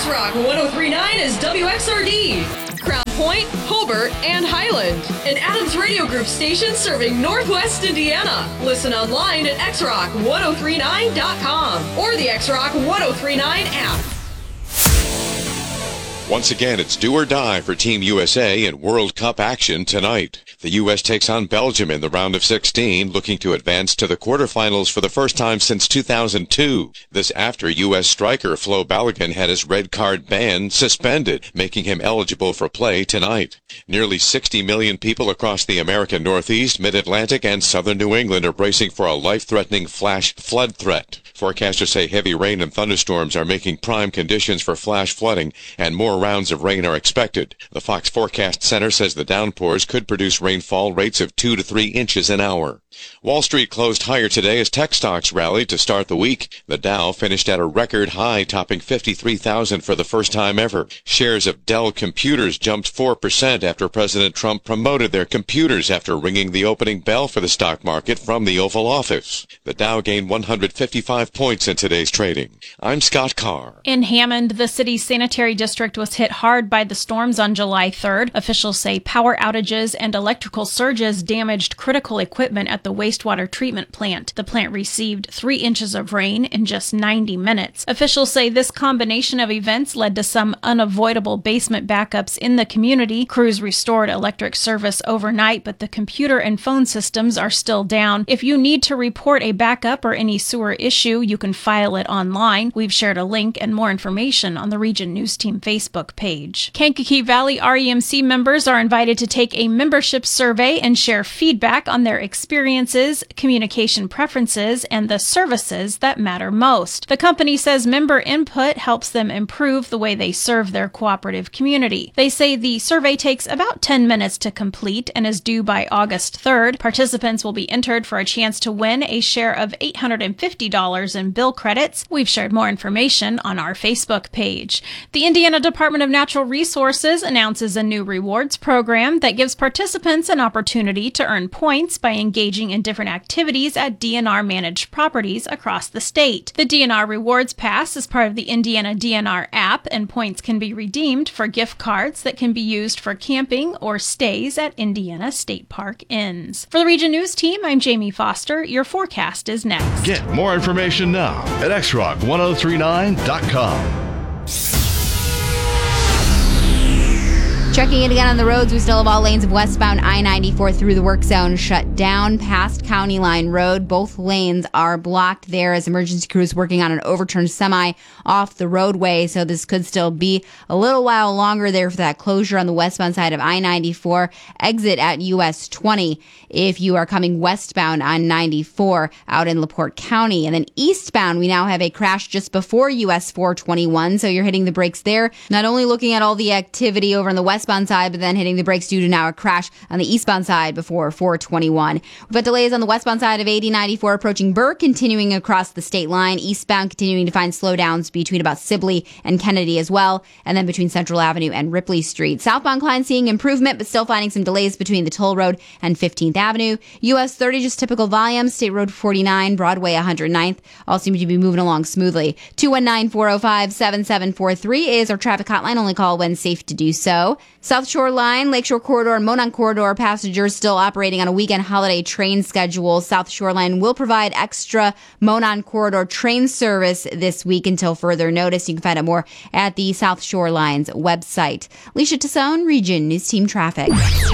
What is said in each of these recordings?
X-Rock 1039 is WXRD. Crown Point, Hobart, and Highland. An Adams Radio Group station serving Northwest Indiana. Listen online at xrock1039.com or the X-Rock 1039 app. Once again, it's do or die for Team USA in World Cup action tonight. The U.S. takes on Belgium in the round of 16, looking to advance to the quarterfinals for the first time since 2002. This after U.S. striker Flo Balogun had his red card ban suspended, making him eligible for play tonight. Nearly 60 million people across the American Northeast, Mid-Atlantic, and southern New England are bracing for a life-threatening flash flood threat. Forecasters say heavy rain and thunderstorms are making prime conditions for flash flooding, and more rounds of rain are expected. The Fox Forecast Center says the downpours could produce rainfall rates of 2 to 3 inches an hour. Wall Street closed higher today as tech stocks rallied to start the week. The Dow finished at a record high, topping 53,000 for the first time ever. Shares of Dell Computers jumped 4% after President Trump promoted their computers after ringing the opening bell for the stock market from the Oval Office. The Dow gained 155 points in today's trading. I'm Scott Carr. In Hammond, the city's sanitary district was hit hard by the storms on July 3rd. Officials say power outages and electrical surges damaged critical equipment at the wastewater treatment plant. The plant received 3 inches of rain in just 90 minutes. Officials say this combination of events led to some unavoidable basement backups in the community. Crews restored electric service overnight, but the computer and phone systems are still down. If you need to report a backup or any sewer issue, you can file it online. We've shared a link and more information on the Region News Team Facebook page. Kankakee Valley REMC members are invited to take a membership survey and share feedback on their experiences, communication preferences, and the services that matter most. The company says member input helps them improve the way they serve their cooperative community. They say the survey takes about 10 minutes to complete and is due by August 3rd. Participants will be entered for a chance to win a share of $850 in bill credits. We've shared more information on our Facebook page. The Indiana Department of Natural Resources announces a new rewards program that gives participants an opportunity to earn points by engaging in different activities at DNR managed properties across the state. The DNR Rewards Pass is part of the Indiana DNR app, and points can be redeemed for gift cards that can be used for camping or stays at Indiana State Park inns. For the Region News Team, I'm Jamie Foster. Your forecast is next. Get more information now at xrock1039.com. Checking it again on the roads, we still have all lanes of westbound I-94 through the work zone shut down past County Line Road. Both lanes are blocked there as emergency crews working on an overturned semi off the roadway. So this could still be a little while longer there for that closure on the westbound side of I-94. Exit at US 20 if you are coming westbound on 94 out in LaPorte County. And then eastbound, we now have a crash just before US 421. So you're hitting the brakes there. Not only looking at all the activity over on the westbound side, but then hitting the brakes due to now a crash on the eastbound side before 421. We've got delays on the westbound side of 8094 approaching Burr, continuing across the state line. Eastbound continuing to find slowdowns between about Sibley and Kennedy as well, and then between Central Avenue and Ripley Street. Southbound Klein seeing improvement, but still finding some delays between the Toll Road and 15th Avenue. US 30 just typical volume. State Road 49, Broadway 109th all seem to be moving along smoothly. 219-405-7743 is our traffic hotline. Only call when safe to do so. South Shore Line, Lakeshore Corridor, and Monon Corridor passengers still operating on a weekend holiday train schedule. South Shore Line will provide extra Monon Corridor train service this week until further notice. You can find out more at the South Shore Line's website. Alicia Tassone, Region News Team Traffic.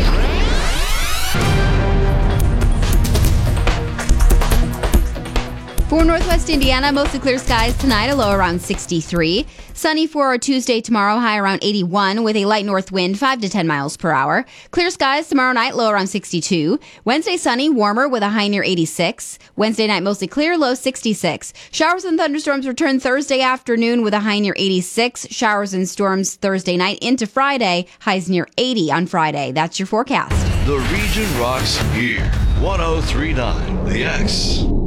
For Northwest Indiana, mostly clear skies tonight, a low around 63. Sunny for our Tuesday tomorrow, high around 81 with a light north wind, 5 to 10 miles per hour. Clear skies tomorrow night, low around 62. Wednesday sunny, warmer with a high near 86. Wednesday night mostly clear, low 66. Showers and thunderstorms return Thursday afternoon with a high near 86. Showers and storms Thursday night into Friday, highs near 80 on Friday. That's your forecast. The region rocks here. 1039 The X.